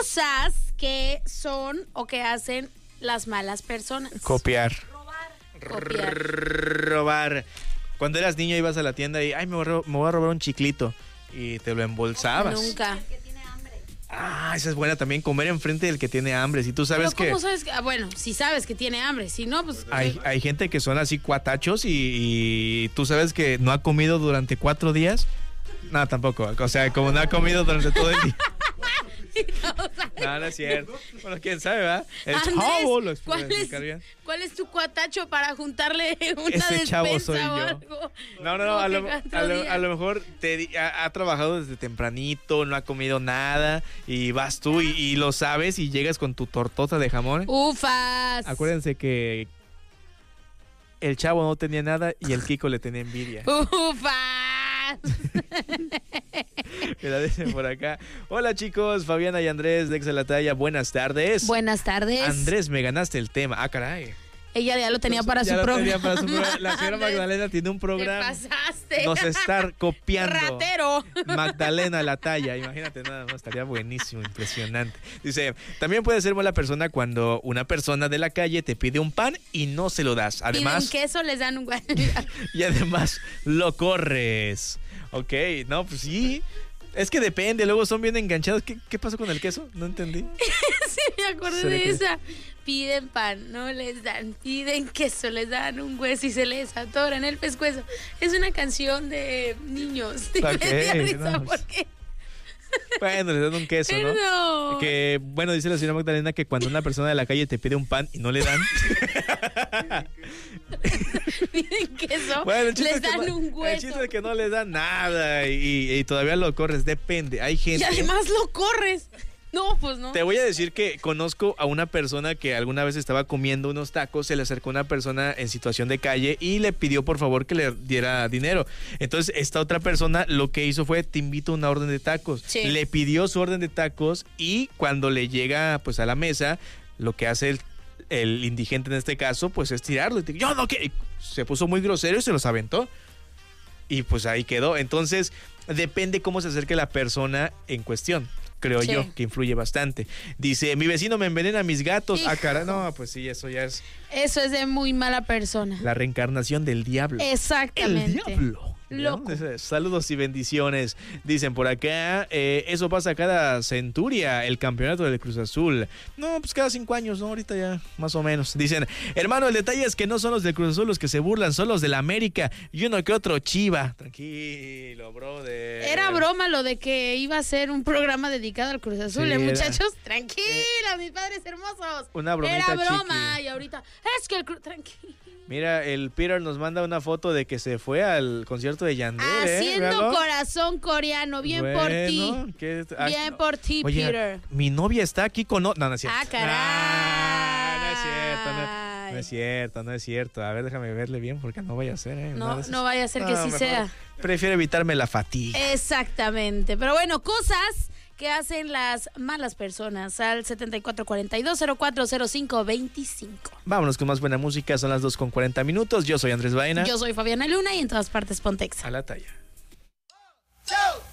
cosas que son o que hacen las malas personas. Copiar. Copiar. Robar. Cuando eras niño ibas a la tienda y, me voy a robar un chiclito. Y te lo embolsabas. Nunca. Esa es buena también, comer enfrente del que tiene hambre. Si tú sabes ¿Cómo sabes que? Bueno, si sabes que tiene hambre, si no, pues... Hay gente que son así cuatachos y tú sabes que no ha comido durante 4 días. No, tampoco. O sea, como no ha comido durante todo el día. No es cierto. Bueno, quién sabe, ¿verdad? El Andrés, chavo lo ¿cuál es tu cuatacho para juntarle una Ese despensa chavo soy o yo. algo? No, a lo mejor ha trabajado desde tempranito, no ha comido nada y vas tú y lo sabes y llegas con tu tortota de jamón. ¡Ufas! Acuérdense que el chavo no tenía nada y el Kiko le tenía envidia. ¡Ufas! Mira, dicen por acá. Hola chicos, Fabiana y Andrés de Exa La Talla, buenas tardes. Buenas tardes. Andrés, me ganaste el tema. Caray. Ella ya lo tenía para su programa. La señora Magdalena tiene un programa. Te pasaste. Nos está copiando. Ratero. Magdalena La Talla. Imagínate nada más, estaría buenísimo, impresionante. Dice, también puede ser mala persona cuando una persona de la calle te pide un pan y no se lo das. Además, piden queso, les dan un guay. Y además lo corres. Ok, no, pues sí. Es que depende, luego son bien enganchados. ¿Qué pasó con el queso? No entendí. Sí, me acordé de esa. Piden pan, no les dan. Piden queso, les dan un hueso y se les atora en el pescuezo. Es una canción de niños. Okay, risa porque... Bueno, les dan un queso, ¿no? No. Que, bueno, dice la señora Magdalena que cuando una persona de la calle te pide un pan y no le dan... Piden queso, bueno, les dan un hueso. El chiste es que no les dan nada y todavía lo corres, depende. Hay gente... Y además lo corres. No, pues no. Te voy a decir que conozco a una persona que alguna vez estaba comiendo unos tacos, se le acercó una persona en situación de calle y le pidió por favor que le diera dinero. Entonces esta otra persona lo que hizo fue, te invito a una orden de tacos. Sí. Le pidió su orden de tacos y cuando le llega pues a la mesa, lo que hace el indigente en este caso pues es tirarlo. Y yo no quiero. Se puso muy grosero y se los aventó. Y pues ahí quedó. Entonces depende cómo se acerque la persona en cuestión. Creo yo que influye bastante. Dice, mi vecino me envenena a mis gatos. Hijo. Cara, no, pues sí, eso ya es... Eso es de muy mala persona. La reencarnación del diablo. Exactamente. El diablo. Loco. Saludos y bendiciones. Dicen por acá, eso pasa cada centuria, el campeonato del Cruz Azul. No, pues cada 5 años, ¿no? Ahorita ya, más o menos. Dicen, hermano, el detalle es que no son los del Cruz Azul los que se burlan, son los del América y uno que otro Chiva. Tranquilo, brother. Era broma lo de que iba a ser un programa dedicado al Cruz Azul, Sí, muchachos. Tranquilos, mis padres hermosos. Una bromita Era broma chiqui. y ahorita, es que el Cruz... Tranquilo. Mira, el Peter nos manda una foto de que se fue al concierto de Yandel. Haciendo Véalo. corazón coreano, bien Bueno, por ti. Bien por ti, Oye, Peter. Mi novia está aquí con... No, no es cierto. Caray. No es cierto, no es cierto, no es cierto. A ver, déjame verle bien porque no vaya a ser. No vaya a ser que sí mejor sea. Prefiero evitarme la fatiga. Exactamente. Pero bueno, cosas que hacen las malas personas al 7442040525. Vámonos con más buena música. Son las 2:40. Yo soy Andrés Baena. Yo soy Fabiana Luna y en todas partes Pontexa. A la talla. Chau.